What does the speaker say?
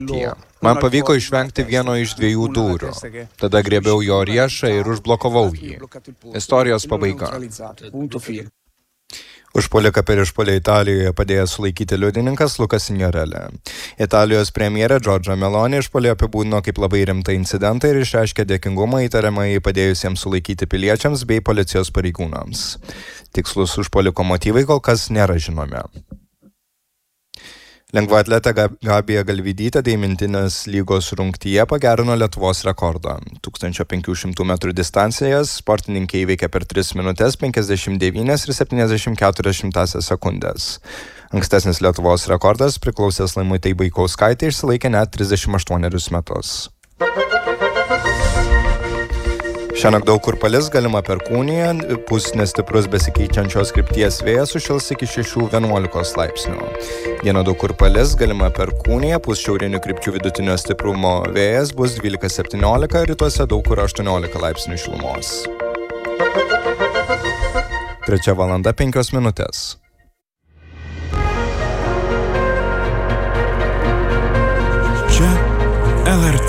Man pavyko išvengti vieno iš 2 durų. Tada griebiau jo riešą ir užblokavau jį. Istorijos pabaiga. Užpuoliką per išpuolį Italijoje padėjo sulaikyti liudininkas Lukas Signorelli. Italijos premjerė Giorgia Meloni išpuolį apibūdino kaip labai rimtą incidentą ir išreiškė dėkingumą įtariamai padėjusiems sulaikyti piliečiams bei policijos pareigūnams. Tikslus užpuoliko motyvai kol kas nėra žinomi. Lengvaatletė Gabija Galvydytė deimintinės lygos rungtyje pagerino Lietuvos rekordą. 1500 metrų distancijas sportininkė įveikė per 3 minutes 59 ir 74 sekundės. Ankstesnis Lietuvos rekordas priklausęs Laimutei Baikauskaitei išsilaikė net 38 metus. Šiąnakt daug kur palis, galima perkūnija, pūs nestiprus besikeičiančios krypties vėjas, sušils iki 6–11 laipsnių. Dieną daug kur palis, galima perkūnija, pūs šiaurinių krypčių vidutinio stiprumo vėjas, bus 12–17, rytuose daug kur 18 laipsnių šilumos. 3:05.